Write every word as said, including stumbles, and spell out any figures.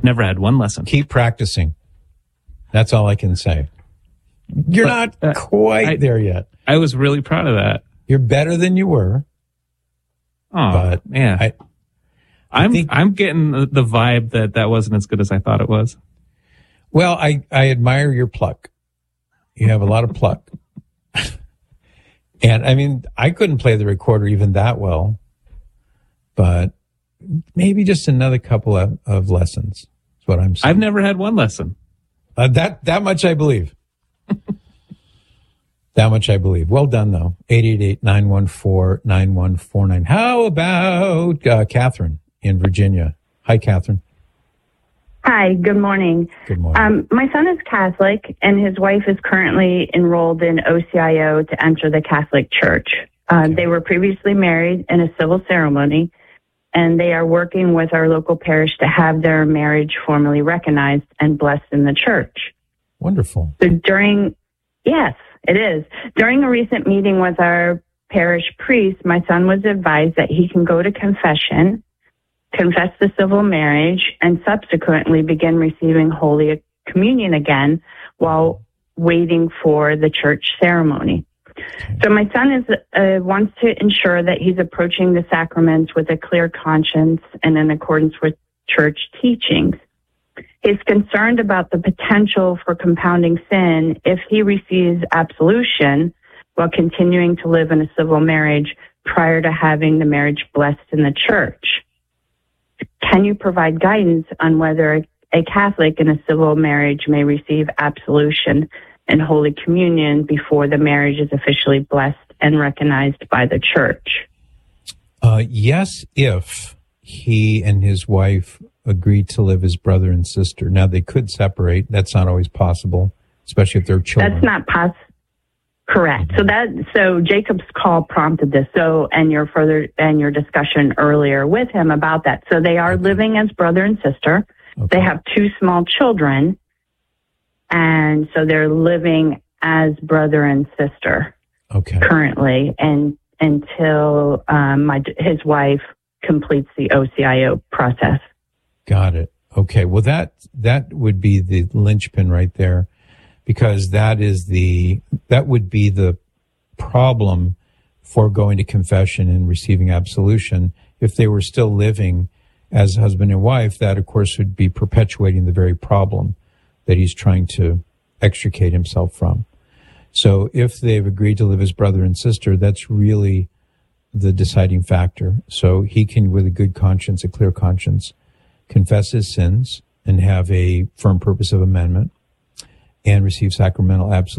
Never had one lesson. Keep practicing. That's all I can say. You're but, not uh, quite I, there yet. I was really proud of that. You're better than you were. Oh, but man. I, I I'm think, I'm getting the, the vibe that that wasn't as good as I thought it was. Well, I, I admire your pluck. You have a lot of pluck. And I mean, I couldn't play the recorder even that well, but maybe just another couple of, of lessons is what I'm saying. I've never had one lesson. Uh, that, that much I believe. That much I believe. Well done, though. eight eight eight, nine one four, nine one four nine. How about uh, Catherine in Virginia? Hi, Catherine. Hi, good morning. Good morning. Um, my son is Catholic, and his wife is currently enrolled in O C I O to enter the Catholic Church. Uh, okay. They were previously married in a civil ceremony, and they are working with our local parish to have their marriage formally recognized and blessed in the church. Wonderful. So during, yes, it is. During a recent meeting with our parish priest, my son was advised that he can go to confession, confess the civil marriage, and subsequently begin receiving Holy Communion again while waiting for the church ceremony. So my son is uh, wants to ensure that he's approaching the sacraments with a clear conscience and in accordance with church teachings. He's concerned about the potential for compounding sin if he receives absolution while continuing to live in a civil marriage prior to having the marriage blessed in the church. Can you provide guidance on whether a Catholic in a civil marriage may receive absolution and Holy Communion before the marriage is officially blessed and recognized by the church? Uh, yes, if he and his wife agreed to live as brother and sister. Now, they could separate. That's not always possible, especially if they're children. That's not possible. Correct. Mm-hmm. So that so Jacob's call prompted this. So and your further and your discussion earlier with him about that. So they are okay. living as brother and sister. Okay. They have two small children, and so they're living as brother and sister. Okay. Currently, and until um, my his wife completes the O C I O process. Got it. Okay. Well, that that would be the linchpin right there, because that is the that would be the problem for going to confession and receiving absolution. If they were still living as husband and wife, that of course would be perpetuating the very problem that he's trying to extricate himself from. So if they've agreed to live as brother and sister, that's really the deciding factor. So he can, with a good conscience, a clear conscience, confess his sins and have a firm purpose of amendment and receive sacramental absolution.